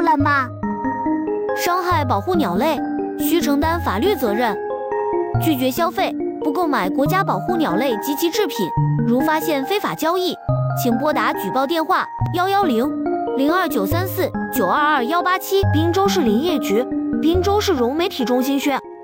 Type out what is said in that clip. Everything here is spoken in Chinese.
了吗？ 伤害保护鸟类，需承担法律责任。拒绝消费，不购买国家保护鸟类及其制品。如发现非法交易，请拨打举报电话110-02934-922-187。滨州市林业局，滨州市融媒体中心宣。